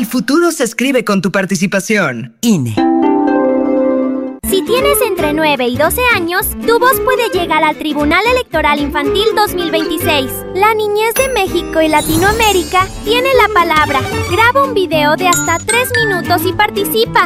El futuro se escribe con tu participación. INE. Si tienes entre 9 y 12 años, tu voz puede llegar al Tribunal Electoral Infantil 2026. La niñez de México y Latinoamérica tiene la palabra. Graba un video de hasta 3 minutos y participa.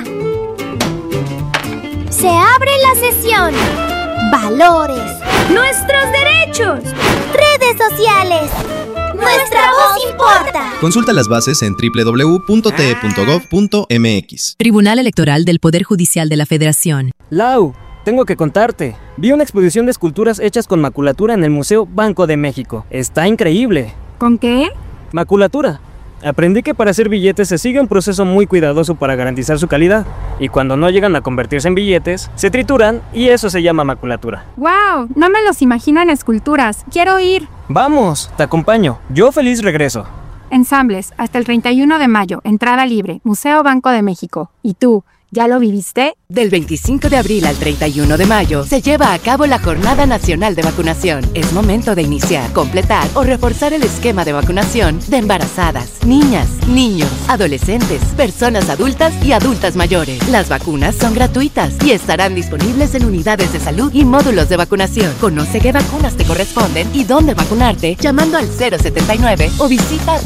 Se abre la sesión. Valores. Nuestros derechos. Redes sociales. ¡Nuestra voz importa! Consulta las bases en www.te.gov.mx. Tribunal Electoral del Poder Judicial de la Federación. Lau, tengo que contarte. Vi una exposición de esculturas hechas con maculatura en el Museo Banco de México. Está increíble. ¿Con qué? Maculatura. Aprendí que para hacer billetes se sigue un proceso muy cuidadoso para garantizar su calidad. Y cuando no llegan a convertirse en billetes, se trituran y eso se llama maculatura. ¡Wow! No me los imagino en esculturas. ¡Quiero ir! Vamos, te acompaño. Yo feliz regreso. Ensambles, hasta el 31 de mayo, entrada libre, Museo Banco de México. ¿Y tú, ya lo viviste? Del 25 de abril al 31 de mayo se lleva a cabo la Jornada Nacional de Vacunación. Es momento de iniciar, completar o reforzar el esquema de vacunación de embarazadas, niñas, niños, adolescentes, personas adultas y adultas mayores. Las vacunas son gratuitas y estarán disponibles en unidades de salud y módulos de vacunación. Conoce qué vacunas te corresponden y dónde vacunarte llamando al 079 o visita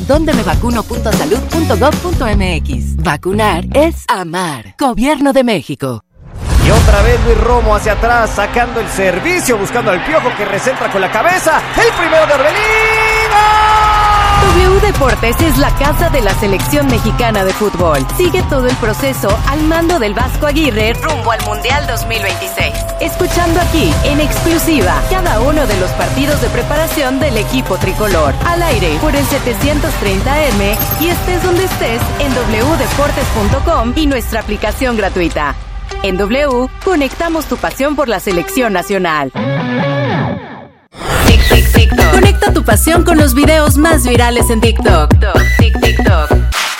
dondemevacuno.salud.gov.mx. Vacunar es amar. Gobierno de México. Y otra vez Luis Romo hacia atrás, sacando el servicio, buscando al Piojo que recentra con la cabeza. El primero de Orbelín. W Deportes es la casa de la selección mexicana de fútbol. Sigue todo el proceso al mando del Vasco Aguirre rumbo al Mundial 2026. Escuchando aquí, en exclusiva, cada uno de los partidos de preparación del equipo tricolor. Al aire por el 730M y estés donde estés en wdeportes.com y nuestra aplicación gratuita. En W, conectamos tu pasión por la selección nacional. TikTok. Conecta tu pasión con los videos más virales en TikTok. TikTok.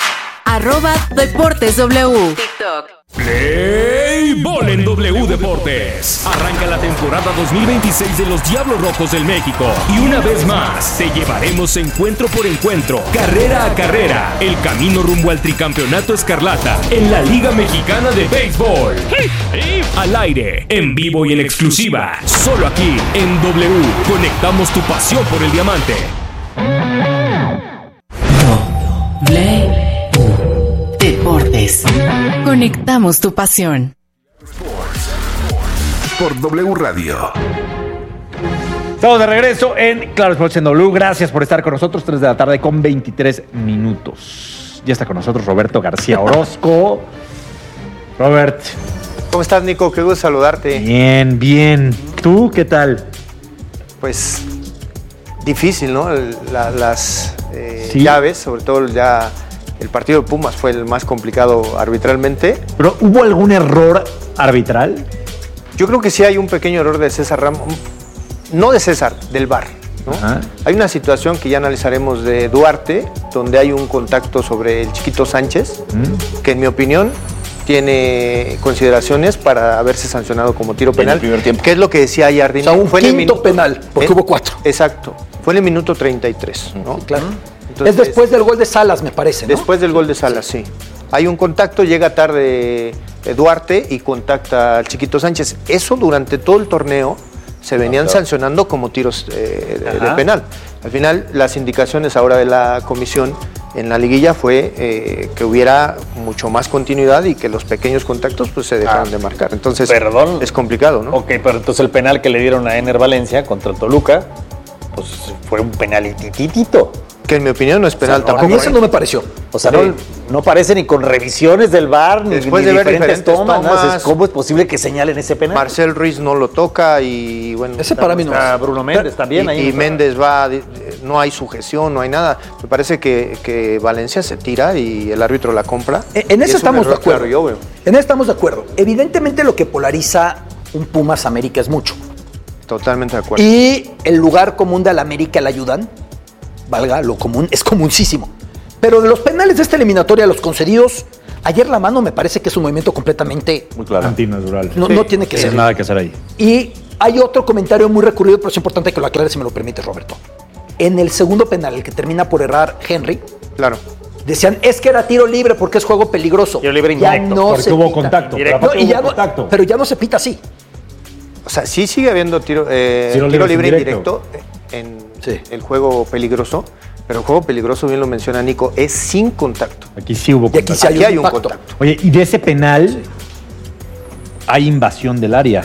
@DeportesW. TikTok. Play Ball en W Deportes. Arranca la temporada 2026 de los Diablos Rojos del México. Y una vez más, te llevaremos encuentro por encuentro, carrera a carrera, el camino rumbo al tricampeonato escarlata en la Liga Mexicana de Béisbol. Al aire, en vivo y en exclusiva, solo aquí en W. Conectamos tu pasión por el diamante. Deportes. Conectamos tu pasión. Por W Radio. Estamos de regreso en Claro Sports en W. Gracias por estar con nosotros. 3 de la tarde con 23 minutos. Ya está con nosotros Roberto García Orozco. Robert. ¿Cómo estás, Nico? Qué gusto saludarte. Bien, bien. ¿Tú qué tal? Pues difícil, ¿no? Las llaves, sobre todo ya el partido de Pumas fue el más complicado arbitralmente. ¿Pero hubo algún error arbitral? Yo creo que sí hay un pequeño error de César Ramos. No de César, del VAR, ¿no? Hay una situación que ya analizaremos de Duarte, donde hay un contacto sobre el Chiquito Sánchez, que en mi opinión tiene consideraciones para haberse sancionado como tiro penal. En el primer tiempo. ¿Qué es lo que decía Jardine? O sea, un quinto penal, porque hubo 4. Exacto. Fue en el minuto 33, ¿no? Sí, claro. Entonces, es después del gol de Salas, me parece, ¿no? Después del gol de Salas, sí. Hay un contacto, llega tarde Duarte y contacta al Chiquito Sánchez. Eso durante todo el torneo se venían sancionando como tiros de penal. Al final, las indicaciones ahora de la comisión en la liguilla fue que hubiera mucho más continuidad y que los pequeños contactos pues se dejaron de marcar. Entonces, es complicado, ¿no? Ok, pero entonces el penal que le dieron a Ener Valencia contra el Toluca, pues fue un penalititito. Que en mi opinión no es penal tampoco. A mí eso no me pareció. O sea, no parece ni con revisiones del VAR, ni de ver diferentes tomas. ¿Cómo es posible que señalen ese penal? Marcel Ruiz no lo toca y bueno. Ese para mí no es. Bruno Méndez también. Y Méndez no hay sujeción, no hay nada. Me parece que Valencia se tira y el árbitro la compra. En eso estamos de acuerdo. En eso estamos de acuerdo. Evidentemente lo que polariza un Pumas América es mucho. Totalmente de acuerdo. Y el lugar común de la América la ayudan. Valga, lo común, es comuncísimo. Pero de los penales de esta eliminatoria, los concedidos, ayer la mano me parece que es un movimiento completamente muy claro, antinatural. No tiene que ser. Nada que hacer ahí. Y hay otro comentario muy recurrido, pero es importante que lo aclares si me lo permites, Roberto. En el segundo penal, el que termina por errar Henry, claro, decían, es que era tiro libre porque es juego peligroso. Tiro libre ya indirecto, no porque se hubo pita. contacto. No, y ya no, pero ya no se pita así. O sea, sí sigue habiendo tiro libre indirecto en el juego peligroso, pero el juego peligroso, bien lo menciona Nico, es sin contacto. Aquí sí hubo contacto. Aquí hay un contacto. Oye, y de ese penal hay invasión del área.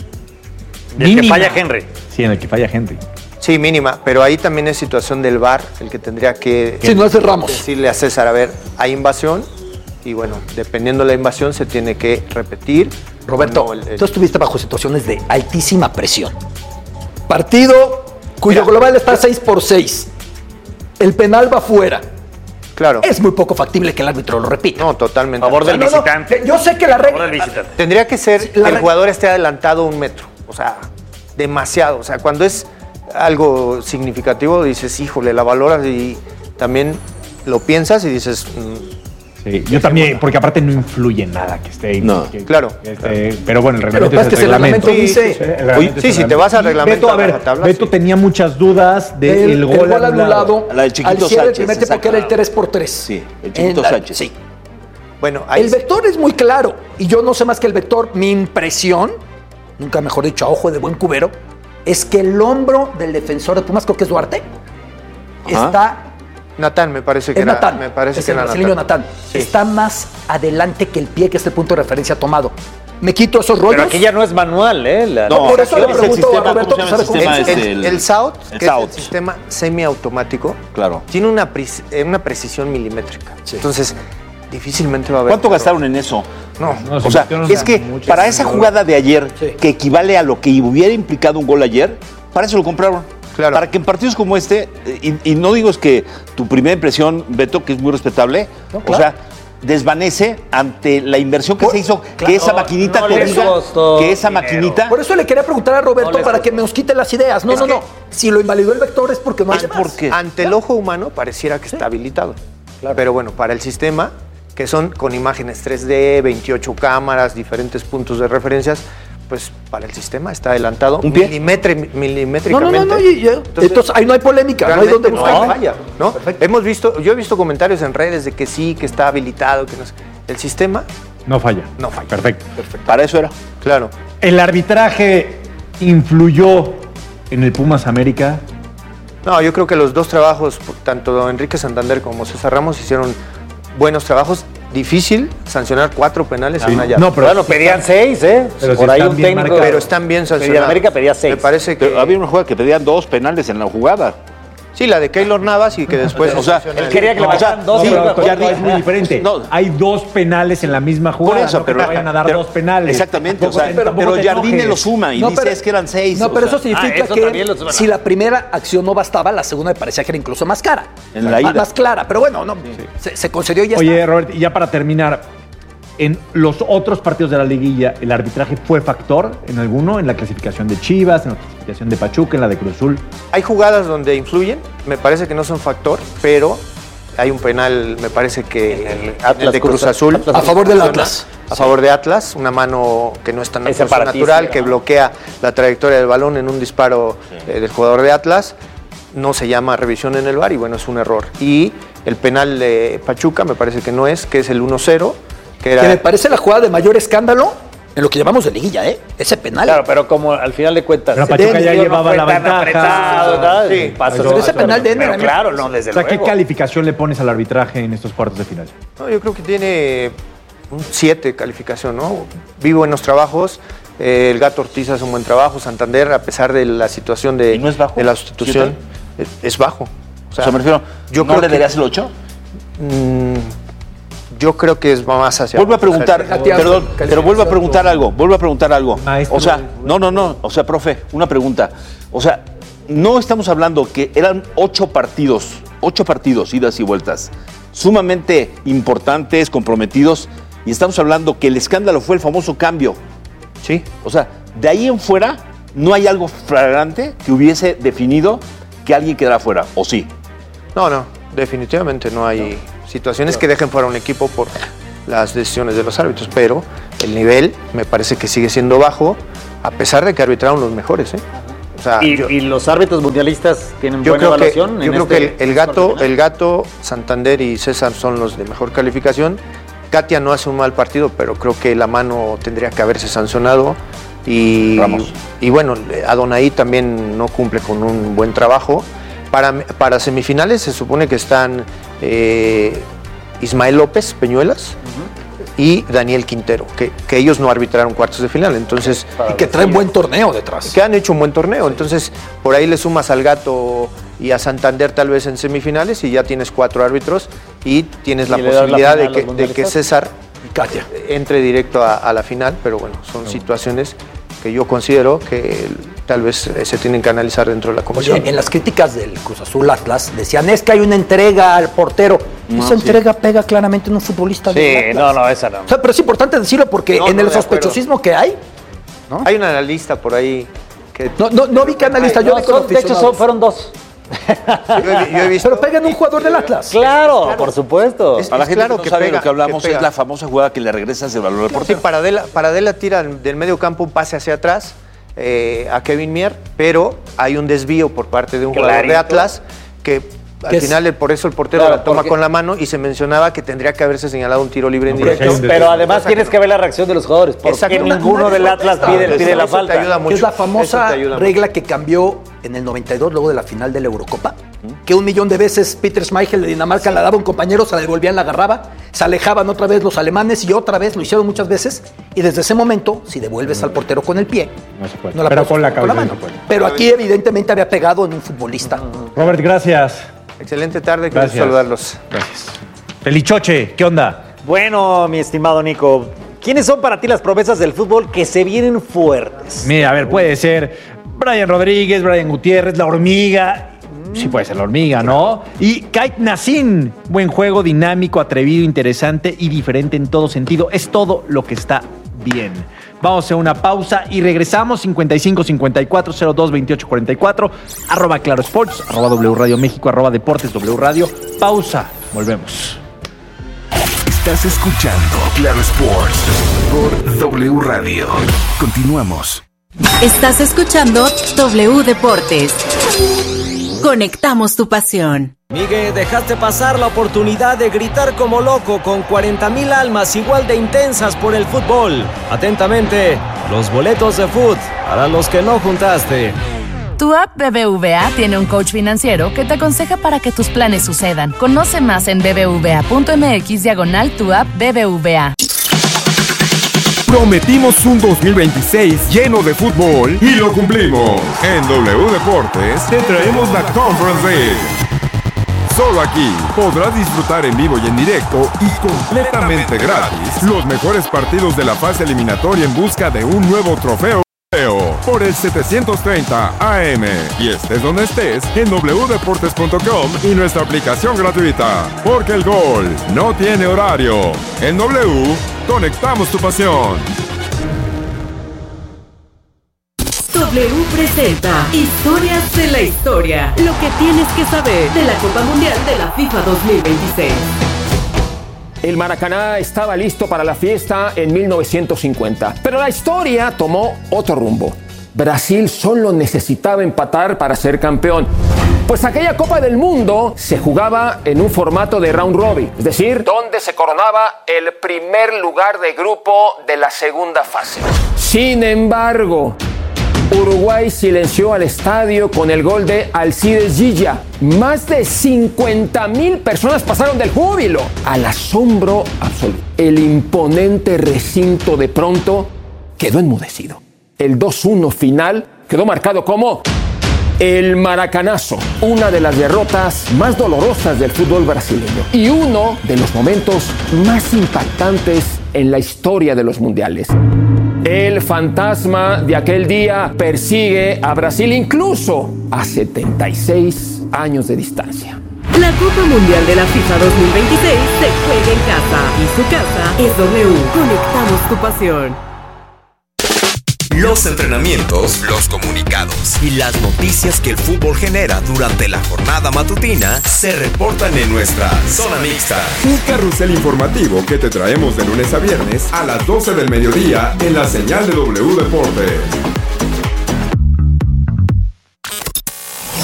Del que falla Henry. Sí, en el que falla Henry. Sí, mínima, pero ahí también es situación del VAR el que tendría que no es de Ramos. Decirle a César, a ver, hay invasión y bueno, dependiendo de la invasión se tiene que repetir. Roberto, tú estuviste bajo situaciones de altísima presión. Partido cuyo global está 6-6. El penal va fuera. Claro. Es muy poco factible que el árbitro lo repita. No, totalmente. A favor del visitante. Yo sé que la regla... A favor del visitante. Tendría que ser que el jugador esté adelantado 1 metro. O sea, demasiado. O sea, cuando es algo significativo dices, híjole, la valoras y también lo piensas y dices... Sí, yo también, porque aparte no influye en nada que esté ahí. No, claro. Pero bueno, el reglamento es el reglamento dice... Sí, si te vas al reglamento... Beto, a ver, Beto tenía muchas dudas del gol anulado. La del Chiquito al cierre Sánchez. del primer tiempo, que era el 3-3. Sí, el Chiquito Sánchez. Sí. Bueno, ahí el vector es muy claro. Y yo no sé más que el vector. Mi impresión, nunca mejor dicho, a ojo de buen cubero, es que el hombro del defensor de Pumas, creo que es Duarte, está... Natán, me parece que es era. Natán. Me parece es que el era brasileño Natán. Sí. Está más adelante que el pie, que es el punto de referencia tomado. Me quito esos rollos. Pero aquí ya no es manual, ¿eh? No, por eso le pregunto a Roberto, ¿cómo se llama el sistema? El SAUT, que es SAUT. el sistema semiautomático, Claro. tiene una precisión milimétrica. Sí. Entonces, difícilmente va a haber... ¿Cuánto gastaron en eso? No. O sea, es que para esa jugada de ayer, que equivale a lo que hubiera implicado un gol ayer, para eso lo compraron. Claro. Para que en partidos como este, y no digo es que tu primera impresión, Beto, que es muy respetable, No, claro. o sea, desvanece ante la inversión que se hizo, que esa maquinita te diga, que esa maquinita... Por eso le quería preguntar a Roberto para que nos quite las ideas. No. Si lo invalidó el vector es porque no hay más. Ante el ojo humano pareciera que está habilitado. Claro. Pero bueno, para el sistema, que son con imágenes 3D, 28 cámaras, diferentes puntos de referencias, pues para el sistema está adelantado milimétricamente. No. Entonces ahí no hay polémica, no hay donde buscar. Falla, ¿no? Yo he visto comentarios en redes de que sí, que está habilitado, que no sé. El sistema no falla. No falla. Perfecto. Para eso era. Claro. ¿El arbitraje influyó en el Pumas América? No, yo creo que los dos trabajos, tanto Enrique Santander como César Ramos, hicieron buenos trabajos. Difícil sancionar 4 penales en una llave. No, pero bueno, pedían 6, ¿eh? Pero por si ahí están un bien técnico. marcados. Pero están bien sancionados. América pedía 6. Me parece que... Pero había una jugada que pedían 2 penales en la jugada. Sí, la de Keylor Navas y que después... O sea, él quería que le marcaran 2. Sí, pero es muy diferente. No. Hay 2 penales en la misma jugada. Por eso, no que pero te vayan a dar 2 penales. Exactamente, Tampoco pero te Jardine enojes. lo suma y dice es que eran 6. No, pero eso significa eso que también lo suma. si la primera acción no bastaba, la segunda me parecía que era incluso más cara. En la ida. Más clara, pero bueno, no, se concedió y ya Oye, está. Robert, y ya para terminar, ¿en los otros partidos de la liguilla el arbitraje fue factor en alguno? ¿En la clasificación de Chivas, en la clasificación de Pachuca, en la de Cruz Azul? Hay jugadas donde influyen, me parece que no son factor, pero hay un penal, me parece que en el de Cruz Azul. A favor del Atlas. A favor de Atlas, una mano que no es tan Es separatista, natural, que ¿no? bloquea la trayectoria del balón en un disparo del jugador de Atlas. No se llama revisión en el VAR y bueno, es un error. Y el penal de Pachuca me parece que no es, que es el 1-0. Que me parece la jugada de mayor escándalo en lo que llamamos de liguilla, ¿eh? Ese penal. Claro, pero como al final de cuentas... Pero Pachuca ya llevaba la ventaja. Sí, pero ese penal de Pero claro, no, desde O sea, luego. ¿qué calificación le pones al arbitraje en estos cuartos de final? No, yo creo que tiene un 7 calificación, ¿no? Vi buenos trabajos. El Gato Ortiz hace un buen trabajo. Santander, a pesar de la situación de, ¿Y no es bajo? de la sustitución, es bajo. O sea, me refiero, yo ¿no creo le que- darías el 8? Yo creo que es más hacia... Vuelvo a preguntar, perdón, pero vuelvo a preguntar algo, Maestro. O sea, no, o sea, profe, una pregunta. O sea, no estamos hablando que eran 8 partidos, idas y vueltas, sumamente importantes, comprometidos, y estamos hablando que el escándalo fue el famoso cambio. Sí. O sea, de ahí en fuera, no hay algo flagrante que hubiese definido que alguien quedara fuera, ¿o sí? No, definitivamente no hay situaciones que dejen fuera un equipo por las decisiones de los árbitros, pero el nivel me parece que sigue siendo bajo, a pesar de que arbitraron los mejores, ¿eh? O sea, ¿Y los árbitros mundialistas tienen yo buena creo evaluación? Yo creo que el Gato, Santander y César son los de mejor calificación. Katia no hace un mal partido, pero creo que la mano tendría que haberse sancionado. Y bueno, Adonai también no cumple con un buen trabajo. Para semifinales se supone que están Ismael López Peñuelas y Daniel Quintero, que ellos no arbitraron cuartos de final. Entonces, y que traen buen torneo detrás. Que han hecho un buen torneo. Entonces, por ahí le sumas al Gato y a Santander tal vez en semifinales y ya tienes 4 árbitros y tienes la posibilidad de que César entre directo a la final. Pero bueno, son situaciones que yo considero que tal vez se tienen que analizar dentro de la comisión. Oye, en las críticas del Cruz Azul Atlas decían, es que hay una entrega al portero. Esa entrega pega claramente en un futbolista. Sí, esa no. O sea, pero es importante decirlo porque en el sospechosismo que hay, ¿no? Hay un analista por ahí que... No vi que analista, yo de hecho fueron 2. Yo he visto. Pero pega en un jugador del Atlas. Claro, por supuesto. Para la gente que no sabe de lo que hablamos, es la famosa jugada que le regresas el balón al portero. Sí, Paradela tira del medio campo un pase hacia atrás a Kevin Mier, pero hay un desvío por parte de un jugador de Atlas que al final por eso el portero la toma con la mano y se mencionaba que tendría que haberse señalado un tiro libre en directo. Pero además tienes que ver la reacción de los jugadores, porque ninguno del Atlas pide la falta. Te ayuda mucho. Es la famosa regla que cambió en el 92 luego de la final de la Eurocopa, que 1,000,000 de veces Peter Schmeichel de Dinamarca la daba a un compañero, se la devolvían, la agarraba, se alejaban otra vez los alemanes y otra vez lo hicieron muchas veces y desde ese momento, si devuelves al portero con el pie, no se puede. No la pero con la mano. Pero aquí evidentemente había pegado en un futbolista. Robert, gracias. Excelente tarde, quiero saludarlos. Gracias. Felichoche, ¿qué onda? Bueno, mi estimado Nico, ¿quiénes son para ti las promesas del fútbol que se vienen fuertes? Mira, a ver, puede ser Brian Rodríguez, Brian Gutiérrez, La Hormiga. Sí puede ser La Hormiga, ¿no? Y Kait Nassim, buen juego, dinámico, atrevido, interesante y diferente en todo sentido. Es todo lo que está bien. Vamos a hacer una pausa y regresamos. 55 54 02 28 44 @Claro Sports, @W Radio México, @Deportes W Radio. Pausa, volvemos. Estás escuchando Claro Sports por W Radio. Continuamos. Estás escuchando W Deportes. Conectamos tu pasión. Miguel, dejaste pasar la oportunidad de gritar como loco con 40,000 almas igual de intensas por el fútbol. Atentamente, los boletos de fútbol para los que no juntaste. Tu app BBVA tiene un coach financiero que te aconseja para que tus planes sucedan. Conoce más en bbva.mx/tu app BBVA. Prometimos un 2026 lleno de fútbol y lo cumplimos. En W Deportes te traemos la Conference League. Solo aquí podrás disfrutar en vivo y en directo y completamente gratis los mejores partidos de la fase eliminatoria en busca de un nuevo trofeo por el 730 AM. Y estés donde estés, en wdeportes.com y nuestra aplicación gratuita. Porque el gol no tiene horario. En W, conectamos tu pasión. W presenta Historias de la Historia. Lo que tienes que saber de la Copa Mundial de la FIFA 2026. El Maracaná estaba listo para la fiesta en 1950, pero la historia tomó otro rumbo. Brasil solo necesitaba empatar para ser campeón, pues aquella Copa del Mundo se jugaba en un formato de round robin, es decir, donde se coronaba el primer lugar de grupo de la segunda fase. Sin embargo, Uruguay silenció al estadio con el gol de Alcides Gilla. Más de 50,000 personas pasaron del júbilo al asombro absoluto. El imponente recinto de pronto quedó enmudecido. El 2-1 final quedó marcado como el Maracanazo, una de las derrotas más dolorosas del fútbol brasileño y uno de los momentos más impactantes en la historia de los mundiales. El fantasma de aquel día persigue a Brasil incluso a 76 años de distancia. La Copa Mundial de la FIFA 2026 se juega en casa y su casa es W. Conectamos tu pasión. Los entrenamientos, los comunicados y las noticias que el fútbol genera durante la jornada matutina se reportan en nuestra Zona Mixta. Un carrusel informativo que te traemos de lunes a viernes a las 12 del mediodía en la señal de W Deportes.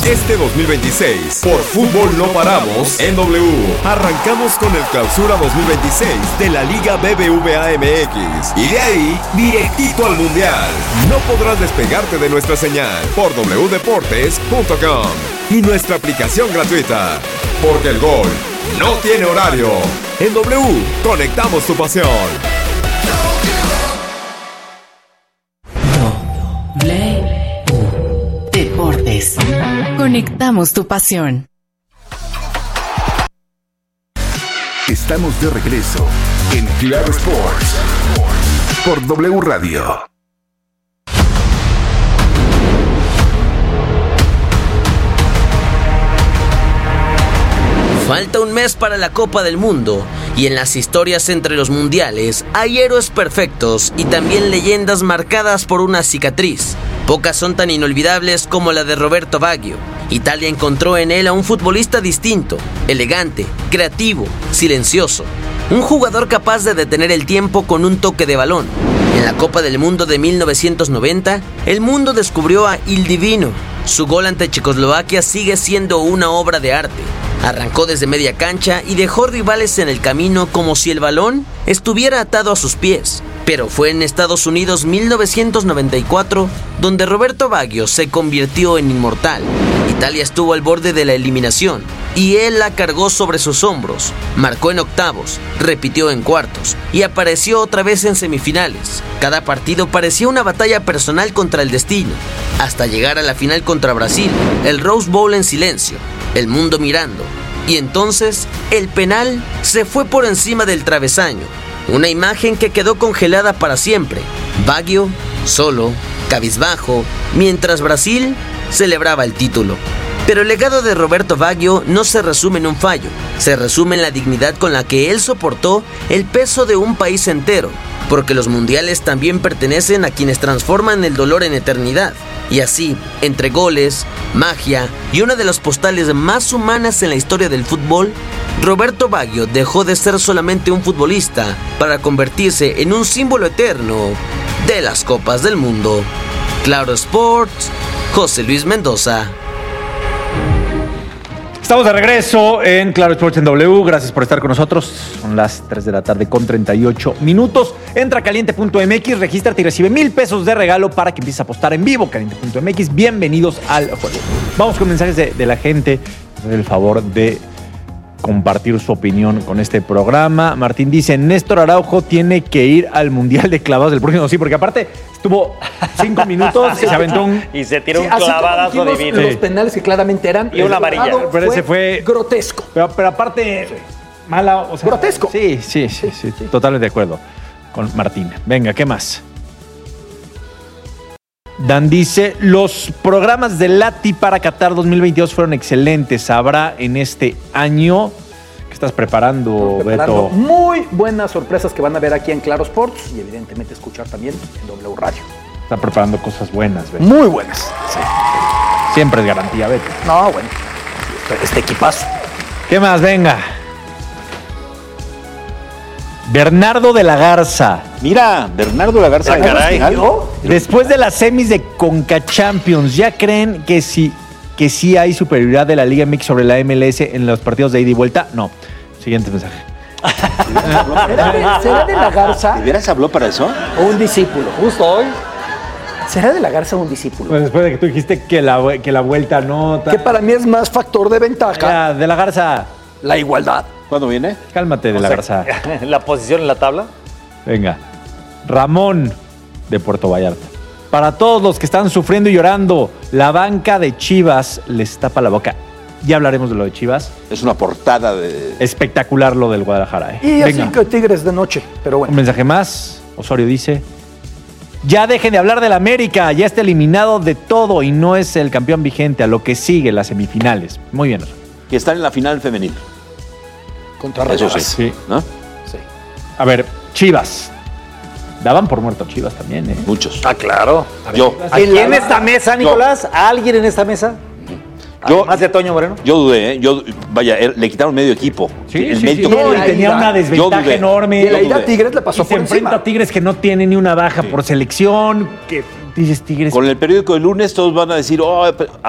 este 2026. Por Fútbol No Paramos en W. Arrancamos con el Clausura 2026 de la Liga BBVA MX. Y de ahí, directito al Mundial. No podrás despegarte de nuestra señal por wdeportes.com y nuestra aplicación gratuita. Porque el gol no tiene horario. En W, conectamos tu pasión. Deportes. Conectamos tu pasión. Estamos de regreso en Claro Sports por W Radio. Falta un mes para la Copa del Mundo y en las historias entre los mundiales hay héroes perfectos y también leyendas marcadas por una cicatriz. Pocas son tan inolvidables como la de Roberto Baggio. Italia encontró en él a un futbolista distinto, elegante, creativo, silencioso. Un jugador capaz de detener el tiempo con un toque de balón. En la Copa del Mundo de 1990, el mundo descubrió a Il Divino. Su gol ante Checoslovaquia sigue siendo una obra de arte. Arrancó desde media cancha y dejó rivales en el camino como si el balón estuviera atado a sus pies. Pero fue en Estados Unidos 1994 donde Roberto Baggio se convirtió en inmortal. Italia estuvo al borde de la eliminación y él la cargó sobre sus hombros. Marcó en octavos, repitió en cuartos y apareció otra vez en semifinales. Cada partido parecía una batalla personal contra el destino, hasta llegar a la final contra Brasil, el Rose Bowl en silencio, el mundo mirando. Y entonces, el penal se fue por encima del travesaño. Una imagen que quedó congelada para siempre. Baggio, solo, cabizbajo, mientras Brasil celebraba el título. Pero el legado de Roberto Baggio no se resume en un fallo. Se resume en la dignidad con la que él soportó el peso de un país entero. Porque los mundiales también pertenecen a quienes transforman el dolor en eternidad. Y así, entre goles, magia y una de las postales más humanas en la historia del fútbol, Roberto Baggio dejó de ser solamente un futbolista para convertirse en un símbolo eterno de las Copas del Mundo. Claro Sports, José Luis Mendoza. Estamos de regreso en Claro Sports en W. Gracias por estar con nosotros. Son las 3 de la tarde con 38 minutos. Entra a caliente.mx, regístrate y recibe $1,000 de regalo para que empieces a apostar en vivo. Caliente.mx, bienvenidos al juego. Vamos con mensajes de la gente. Hacer el favor de compartir su opinión con este programa. Martín dice, Néstor Araujo tiene que ir al Mundial de Clavados del próximo. Sí, porque aparte estuvo 5 minutos y se aventó un... Y se tiró un clavadazo divino. Los penales que claramente eran... Y una amarilla. Pero ese fue... grotesco. Pero aparte... Mala... O sea, grotesco. Sí. Totalmente de acuerdo con Martín. Venga, ¿qué más? Dan dice, los programas de Lati para Qatar 2022 fueron excelentes. Habrá en este año... ¿Qué estás preparando, Beto? Muy buenas sorpresas que van a ver aquí en Claro Sports y evidentemente escuchar también en W Radio. Está preparando cosas buenas, Beto. Muy buenas. Sí. Siempre es garantía, Beto. No, bueno. Este equipazo. ¿Qué más? Venga. Bernardo de la Garza. Mira, Bernardo de la Garza. Caray. Después de las semis de Conca Champions, ¿ya creen que sí hay superioridad de la Liga MX sobre la MLS en los partidos de ida y vuelta? No. Siguiente mensaje. ¿Será de la Garza? ¿De veras habló para eso? O un discípulo. Justo hoy. ¿Será de la Garza un discípulo? Pues después de que tú dijiste que la vuelta no... Que para mí es más factor de ventaja. Ya, de la Garza. La igualdad. ¿Cuándo viene? Cálmate, de la Garza. ¿La posición en la tabla? Venga. Ramón, de Puerto Vallarta. Para todos los que están sufriendo y llorando, la banca de Chivas les tapa la boca. Ya hablaremos de lo de Chivas. Es una portada de... Espectacular lo del Guadalajara. Y así que Tigres de noche, pero bueno. Un mensaje más. Osorio dice... Ya dejen de hablar del América, ya está eliminado de todo y no es el campeón vigente, a lo que sigue, las semifinales. Muy bien. Que están en la final femenil. Contra Rayadas. Eso sí, ¿no? Sí. A ver, Chivas. Daban por muerto Chivas también, ¿eh? Muchos. Ah, claro. Yo. ¿Alguien en esta mesa, Nicolás? ¿Alguien en esta mesa? ¿Más de Toño Moreno? Yo dudé, vaya, le quitaron medio equipo. Sí, no, y tenía una desventaja enorme. Y la ida Tigres le pasó por encima. Se enfrenta a Tigres que no tiene ni una baja por selección. Que dices Tigres. Con el periódico del lunes todos van a decir, a ver,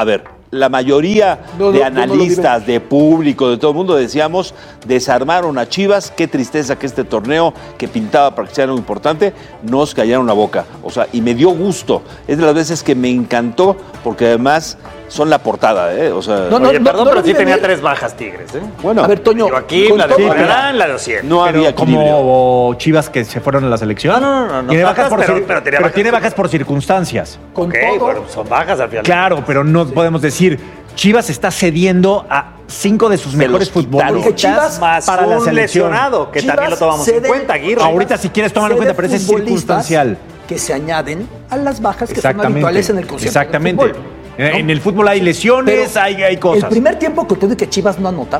la mayoría de analistas, de público, de todo el mundo, decíamos, desarmaron a Chivas, qué tristeza que este torneo que pintaba para que sea algo importante, nos callaron la boca. O sea, y me dio gusto. Es de las veces que me encantó, porque además son la portada, ¿eh? O sea, perdón, pero sí tenía 3 bajas Tigres, ¿eh? Bueno, a ver, Toño, aquí la de Juan, la de Ociel. No había como Chivas que se fueron a la selección. No. Tiene bajas Pero tiene bajas por circunstancias. Con todo. Pero son bajas al final. Claro, pero no podemos decir Chivas está cediendo a 5 de sus mejores futbolistas Chivas más para la un selección. lesionado, que Chivas también lo tomamos en cuenta, Aguirre. Ahorita si quieres tomarlo en cuenta, pero ese es circunstancial. Que se añaden a las bajas que son habituales en el concierto. Exactamente. Del fútbol, ¿no? En el fútbol hay lesiones, hay cosas. El primer tiempo que que Chivas no anota,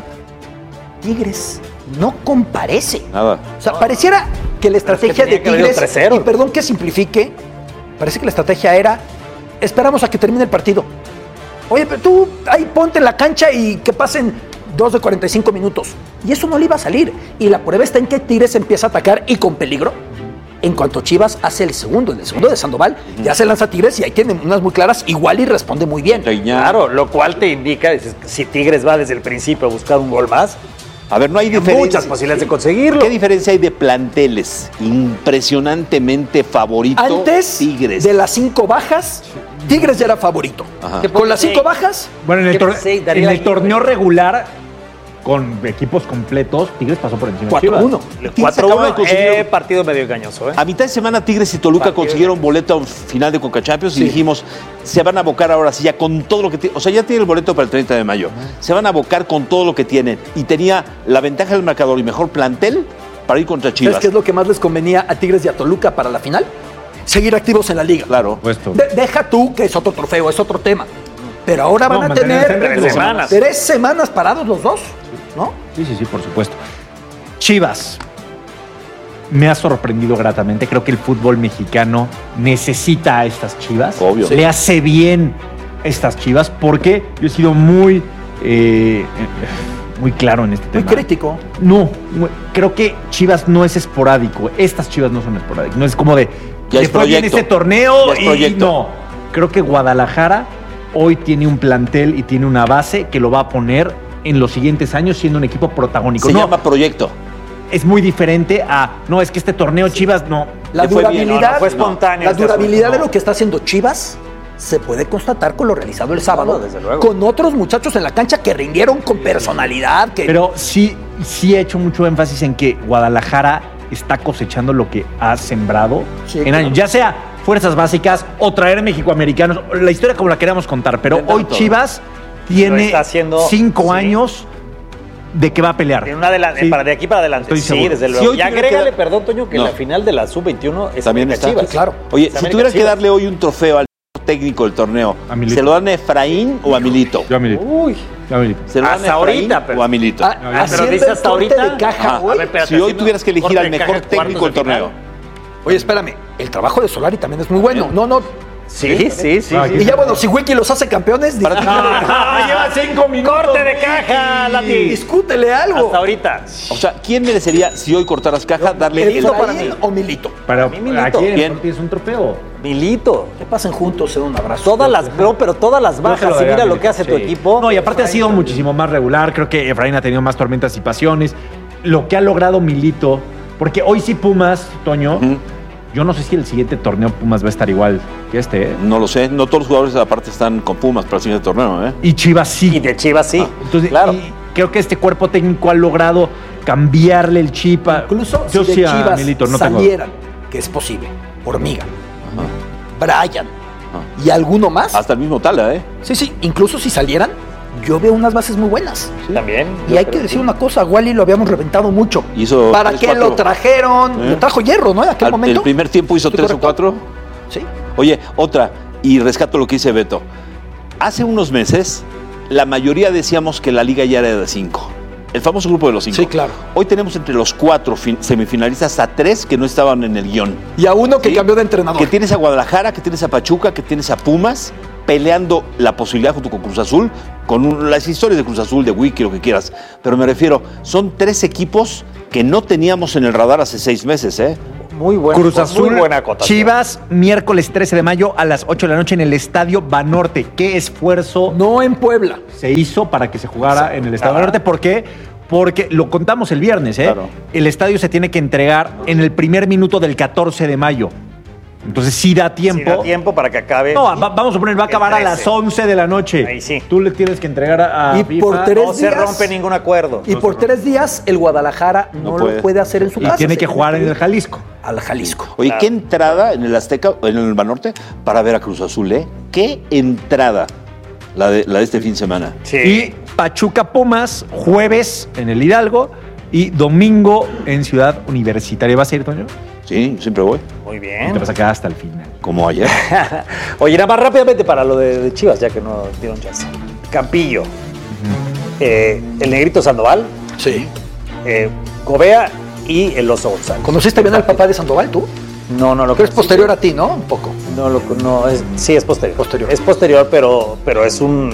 Tigres no comparece. Nada. O sea, pareciera que la estrategia de Tigres, 3-0. y perdón que simplifique, parece que la estrategia era, esperamos a que termine el partido. Oye, pero tú ahí ponte en la cancha y que pasen 2 de 45 minutos. Y eso no le iba a salir. Y la prueba está en que Tigres empieza a atacar y con peligro. En cuanto Chivas hace el segundo de Sandoval, ya se lanza Tigres y ahí tienen unas muy claras, igual y responde muy bien. Claro, lo cual te indica, si Tigres va desde el principio a buscar un gol más, a ver, no hay diferencia. Muchas posibilidades de conseguirlo. ¿Qué diferencia hay de planteles? Impresionantemente favorito Antes Tigres. De las 5 bajas, Tigres ya era favorito. Ajá. Con las 5 bajas, Bueno, en el torneo regular, con equipos completos, Tigres pasó por encima de Chivas. 4-1. 4-1, partido medio engañoso. A mitad de semana Tigres y Toluca consiguieron boleto a un final de Conca Champions y dijimos, se van a abocar ahora sí ya con todo lo que tienen. O sea, ya tienen el boleto para el 30 de mayo. Se van a abocar con todo lo que tienen. Y tenía la ventaja del marcador y mejor plantel para ir contra Chivas. ¿sabes qué es lo que más les convenía a Tigres y a Toluca para la final? Seguir activos en la liga. Claro. Deja tú que es otro trofeo, es otro tema. Pero ahora van a tener 3 semanas parados los dos, ¿no? Sí, por supuesto. Chivas. Me ha sorprendido gratamente. Creo que el fútbol mexicano necesita a estas Chivas. Obvio. Le hace bien a estas Chivas porque yo he sido muy claro en este tema. Muy crítico. No, creo que Chivas no es esporádico. Estas Chivas no son esporádicas. No es como de ya le fue bien este torneo y no. Creo que Guadalajara hoy tiene un plantel y tiene una base que lo va a poner en los siguientes años siendo un equipo protagónico. Se llama proyecto. Es muy diferente a, no, es que este torneo Chivas no. La durabilidad, fue espontáneo. La durabilidad de lo que está haciendo Chivas se puede constatar con lo realizado el sábado. Desde luego. Con otros muchachos en la cancha que rindieron con personalidad. Pero sí he hecho mucho énfasis en que Guadalajara está cosechando lo que ha sembrado en años. Ya sea fuerzas básicas o traer mexicoamericanos, la historia como la queramos contar, pero hoy Chivas tiene 5 años de que va a pelear. Para de aquí para adelante. Estoy desde seguro. luego. Y agrégale, perdón, Toño, que la final de la Sub-21 es también América está. Chivas. Claro. Oye, si tuvieras que darle hoy un trofeo al técnico del torneo, ¿se lo dan a Efraín o a Milito? Yo a Milito. Uy. ¿Se lo dan hasta a Efraín ahorita, pero o a Milito? Pero dice hasta ahorita. De caja, si hoy tuvieras que elegir al mejor técnico del torneo. Oye, espérame, el trabajo de Solari también es muy bueno. No. Sí. Y ya bueno, si Wiki los hace campeones, lleva 5 minutos. Corte de caja, Lati. Discútele algo. Hasta ahorita. O sea, ¿quién merecería, si hoy cortaras caja, darle el para mí o Milito? Pero Milito. ¿a quién? ¿Quién? Porque es un trofeo. Milito. Que pasen juntos, se dan un abrazo. Pero todas las bajas, y mira lo que hace tu equipo. No, y aparte ha sido muchísimo más regular. Creo que Efraín ha tenido más tormentas y pasiones. Lo que ha logrado Milito, porque hoy sí Pumas, Toño, yo no sé si el siguiente torneo Pumas va a estar igual que este, ¿eh? No lo sé, no todos los jugadores aparte están con Pumas para el siguiente torneo, ¿eh? Y Chivas sí. Y de Chivas sí. Entonces, claro. y creo que este cuerpo técnico ha logrado cambiarle el chip. Incluso yo si sí de a Chivas Milito, no salieran, que es posible, Hormiga, Brian y alguno más. Hasta el mismo Tala, ¿eh? Sí, incluso si salieran, yo veo unas bases muy buenas. Sí. También. Y hay que decir una cosa, Wally lo habíamos reventado mucho. Hizo ¿Para 3, qué 4. lo trajeron? Lo trajo Hierro, ¿no? En aquel momento. El primer tiempo hizo 3 o 4. Sí. Oye, otra, y rescato lo que dice Beto. Hace unos meses, la mayoría decíamos que la liga ya era de 5. El famoso grupo de los 5. Sí, claro. Hoy tenemos entre los 4 semifinalistas a 3 que no estaban en el guión. Y a uno que cambió de entrenador. Que tienes a Guadalajara, que tienes a Pachuca, que tienes a Pumas, peleando la posibilidad junto con Cruz Azul, con las historias de Cruz Azul, de Wiki, lo que quieras. Pero me refiero, son 3 equipos que no teníamos en el radar hace 6 meses, ¿eh? Muy buena, Cruz Azul, muy buena acotación. Chivas, miércoles 13 de mayo a las 8 de la noche en el Estadio Banorte. ¿Qué esfuerzo no en Puebla se hizo para que se jugara en el Estadio Banorte? ¿Por qué? Porque lo contamos el viernes, ¿eh? Claro. El estadio se tiene que entregar en el primer minuto del 14 de mayo. Entonces sí da tiempo. Sí da tiempo para que acabe. No, vamos a suponer, va a acabar a las 11 de la noche. Ahí sí. Tú le tienes que entregar a Y FIFA. por 3 No se días rompe ningún acuerdo. Y por 3 días el Guadalajara no lo puede hacer en su casa. Y tiene que jugar en el Jalisco. Al Jalisco. Oye, qué entrada en el Azteca, en el Banorte, para ver a Cruz Azul, ¿eh? Qué entrada la de este fin de semana. Sí. Y Pachuca Pumas, jueves en el Hidalgo y domingo en Ciudad Universitaria. ¿Vas a ir, Toño? Sí, siempre voy. Muy Y bien. te vas a quedar hasta el final. Como ayer. Oye, nada más rápidamente para lo de Chivas, ya que no dieron chance. Campillo. El Negrito Sandoval. Sí. Gobea y el Oso González. ¿Conociste bien al papá de Sandoval, tú? No lo Pero es posterior a ti, ¿no? Un poco. Sí, es posterior. Es posterior, pero es un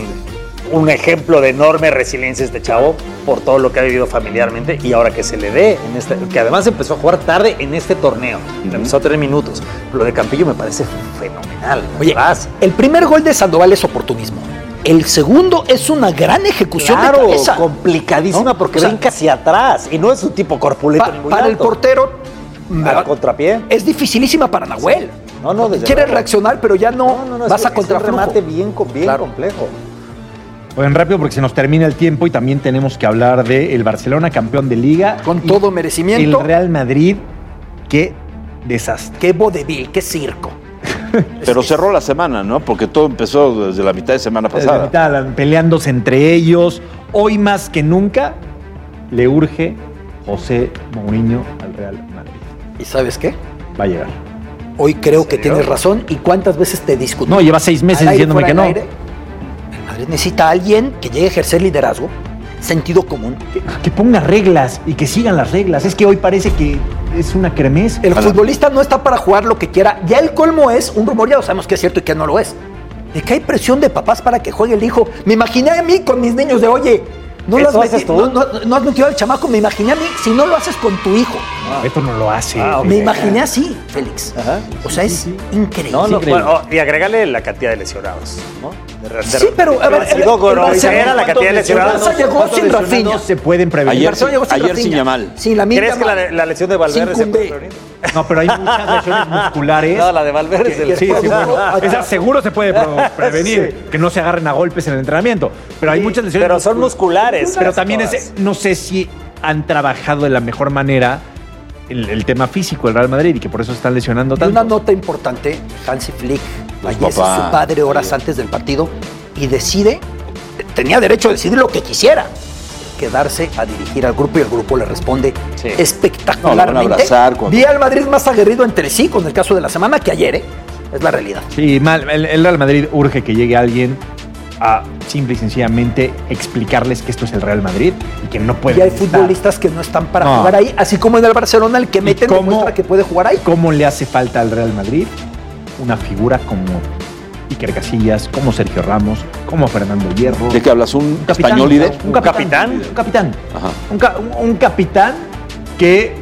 ejemplo de enorme resiliencia este chavo por todo lo que ha vivido familiarmente y ahora que se le dé, que además empezó a jugar tarde en este torneo. Empezó a tener minutos. Lo de Campillo me parece fenomenal. Oye, el primer gol de Sandoval es oportunismo. El segundo es una gran ejecución de cabeza. Complicadísima, ¿no? Porque brinca hacia atrás y no es un tipo corpulento. ni muy Para el alto. portero, a contrapié. es dificilísima para Nahuel. No, desde Quieres luego. reaccionar, pero ya no, vas a contraflujo. Es un remate bien complejo. Oigan, rápido porque se nos termina el tiempo y también tenemos que hablar del Barcelona, campeón de Liga. Con todo merecimiento. El Real Madrid, qué desastre. Qué vodevil, qué circo. Pero cerró la semana, ¿no? Porque todo empezó desde la mitad de semana pasada. Desde la mitad, peleándose entre ellos. Hoy más que nunca le urge José Mourinho al Real Madrid. ¿Y sabes qué? Va a llegar. Hoy creo que tienes razón. ¿Y cuántas veces te discutí? No, lleva 6 meses Al aire, diciéndome fuera que del no. aire. El Madrid necesita a alguien que llegue a ejercer liderazgo, sentido común. Que ponga reglas y que sigan las reglas. Es que hoy parece que es una kermés. El futbolista no está para jugar lo que quiera. Ya el colmo es un rumor, ya lo sabemos que es cierto y que no lo es. De que hay presión de papás para que juegue el hijo. Me imaginé a mí con mis niños de, oye, no has metido al chamaco, me imaginé a mí si no lo haces con tu hijo. Esto no lo hace. Me imaginé así, Félix. O sea, es increíble. Bueno, y agregarle la cantidad de lesionados, ¿no? Sí, pero a ver, era la cantidad de lesionados. Barça llegó sin Rafinha. No se pueden prevenir. Ayer sin Yamal. Sin la ¿Crees que la lesión de Valverde se puede prevenir? No, pero hay muchas lesiones musculares. No, la de Valverde es Sí, bueno. Esa seguro se puede prevenir. Que no se agarren a golpes en el entrenamiento. Pero hay muchas lesiones. Pero son musculares. Pero también no sé si han trabajado de la mejor manera el tema físico del Real Madrid y que por eso están lesionando Y tanto. una nota importante, Hansi Flick fallece su padre horas antes del partido y decide, tenía derecho a decidir lo que quisiera, quedarse a dirigir al grupo y el grupo le responde espectacularmente. Vi al Madrid más aguerrido entre sí con el caso de la semana que ayer, es la realidad. Sí, mal. El Real Madrid urge que llegue alguien a simple y sencillamente explicarles que esto es el Real Madrid y que no puede. Y hay futbolistas que no están para jugar ahí, así como en el Barcelona el que mete demuestra que puede jugar ahí. ¿Cómo le hace falta al Real Madrid una figura como Iker Casillas, como Sergio Ramos, como Fernando Hierro? ¿De qué hablas? ¿Un capitán, español líder? ¿Un capitán? Un capitán. Ajá. Un capitán que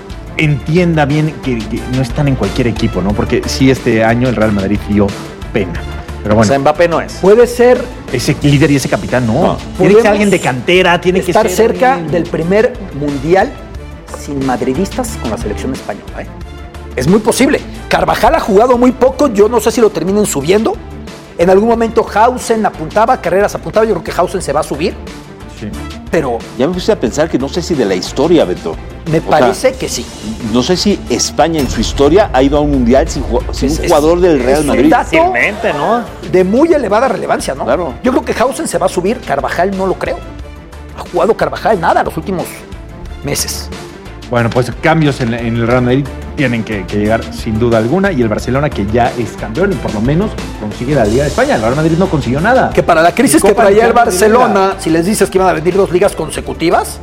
entienda bien que no están en cualquier equipo, ¿no? Porque sí, este año el Real Madrid dio pena. Pero bueno, o sea, Mbappé no es. Puede ser ese líder y ese capitán, no. Tiene que ser alguien de cantera, tiene que estar ser cerca del primer mundial sin madridistas con la selección española. Es muy posible. Carvajal ha jugado muy poco, yo no sé si lo terminen subiendo. En algún momento Hausen apuntaba, Carreras apuntaba, yo creo que Hausen se va a subir. Sí. Pero ya me puse a pensar que no sé si de la historia, Beto. Me parece que sí. No sé si España en su historia ha ido a un mundial sin un jugador del Real Madrid. Fácilmente, ¿no? De muy elevada relevancia, ¿no? Claro. Yo creo que Hausen se va a subir, Carvajal no lo creo. Ha jugado Carvajal nada los últimos meses. Bueno, pues cambios en el Real Madrid tienen que llegar sin duda alguna y el Barcelona, que ya es campeón y por lo menos consigue la Liga de España. El Real Madrid no consiguió nada. Que para la crisis que traía el Barcelona, si les dices que iban a venir 2 ligas consecutivas,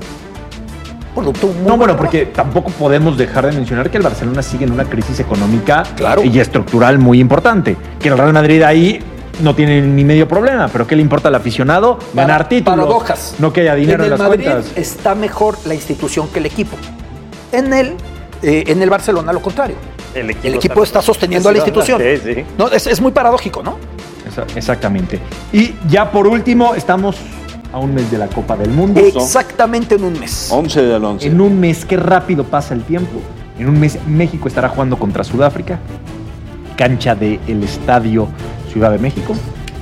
porque tampoco podemos dejar de mencionar que el Barcelona sigue en una crisis económica y estructural muy importante. Que el Real Madrid ahí no tiene ni medio problema, pero ¿qué le importa al aficionado? Ganar títulos. Paradojas. No que haya dinero en las Madrid cuentas. Está mejor la institución que el equipo. En el En el Barcelona lo contrario. El equipo está sosteniendo a la institución. Sí. No, es muy paradójico, ¿no? Exactamente. Y ya por último, estamos a un mes de la Copa del Mundo. Exactamente en un mes. 11 del 11. En un mes, qué rápido pasa el tiempo. En un mes México estará jugando contra Sudáfrica. Cancha del Estadio Ciudad de México.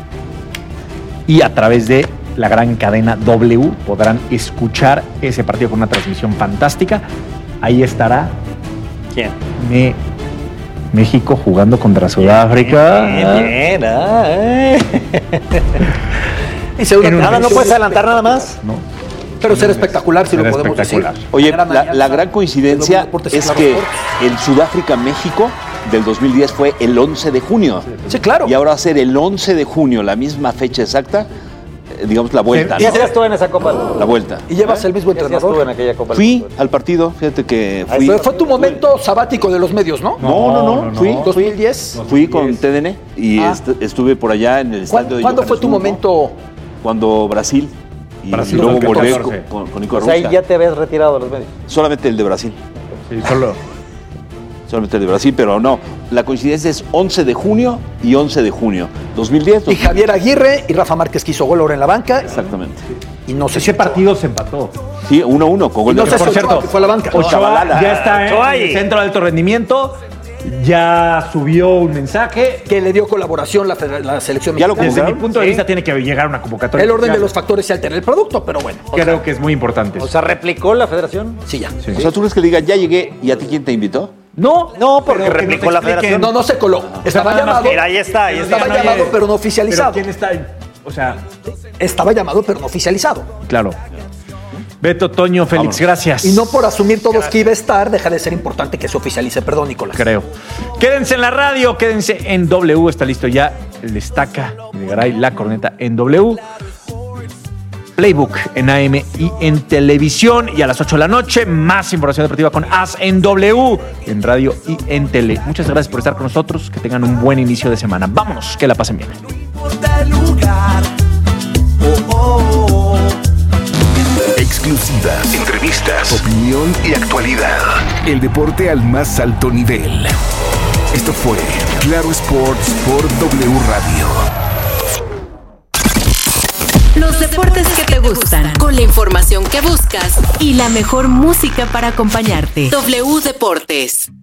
Y a través de la gran cadena W podrán escuchar ese partido con una transmisión fantástica. Ahí estará. ¿Quién? México jugando contra Sudáfrica. Bien. Nada, no puedes adelantar nada más. No. Pero será espectacular, si lo podemos decir. Oye, la gran coincidencia es que el Sudáfrica-México del 2010 fue el 11 de junio. Sí, claro. Y ahora va a ser el 11 de junio, la misma fecha exacta, digamos la vuelta. ¿Qué hacías tú en esa Copa? La vuelta. ¿Y llevas el mismo entrenador? Tú en aquella Copa? Fui al partido, fíjate que fui. Fue tu momento sabático de los medios, ¿no? No. Fui. 2010. Fui con TDN y estuve por allá en el estadio de ¿Cuándo fue tu momento? Cuando Brasil. Y luego volví con Nico Arruzca. O sea, ahí ya te ves retirado de los medios. Solamente el de Brasil. Sí, Solamente el de Brasil, pero no. La coincidencia es 11 de junio y 11 de junio. 2010. Y Javier Aguirre y Rafa Márquez, que hizo gol ahora en la banca. Exactamente. Y no sé ese partido se empató. Sí, 1-1 con gol de Rafa. Por cierto, fue a la banca. Ochoa ya está en el centro de alto rendimiento. Ya subió un mensaje que le dio colaboración la selección mexicana. Desde mi punto de vista tiene que llegar una convocatoria. El orden de los factores se altera el producto, pero bueno. Creo que es muy importante. O sea, ¿replicó la federación? Sí, ya. Sí. O sea, ¿tú crees que le digan, ya llegué, y a ti quién te invitó? No, porque replicó la federación. No se coló. Estaba llamado. Mira, ahí está. Estaba llamado, pero no oficializado. ¿Quién está? O sea, estaba llamado, pero no oficializado. Claro. Beto, Toño, Félix, gracias. Y no por asumir todos que iba a estar, deja de ser importante que se oficialice. Perdón, Nicolás. Creo. Quédense en la radio, quédense en W. Está listo ya el Estaca de Garay, la corneta en W. Playbook en AM y en televisión. Y a las 8 de la noche, más información deportiva con As en W, en radio y en tele. Muchas gracias por estar con nosotros. Que tengan un buen inicio de semana. Vámonos, que la pasen bien. Exclusivas, entrevistas, opinión y actualidad. El deporte al más alto nivel. Esto fue Claro Sports por W Radio. Los deportes que te gustan, con la información que buscas y la mejor música para acompañarte. W Deportes.